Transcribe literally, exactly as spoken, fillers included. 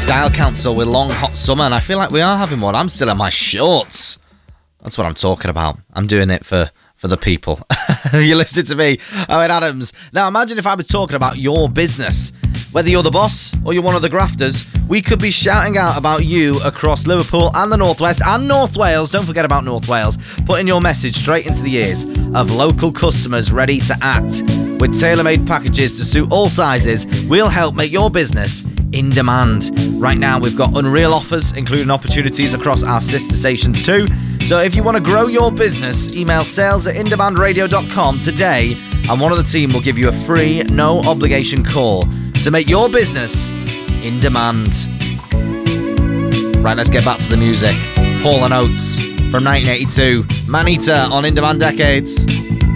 Style Council with Long Hot Summer, and I feel like we are having one. I'm still in my shorts. That's what I'm talking about. I'm doing it for, for the people. You're listening to me, Owen Adams. Now, imagine if I was talking about your business. Whether you're the boss or you're one of the grafters, we could be shouting out about you across Liverpool and the Northwest and North Wales. Don't forget about North Wales. Putting your message straight into the ears of local customers ready to act. With tailor-made packages to suit all sizes, we'll help make your business in demand. Right now, we've got unreal offers, including opportunities across our sister stations too. So if you want to grow your business, email sales at in demand radio dot com today, and one of the team will give you a free, no obligation call to make your business in demand. Right, let's get back to the music. Hall and Oates from nineteen eighty-two. Maneater on In Demand Decades.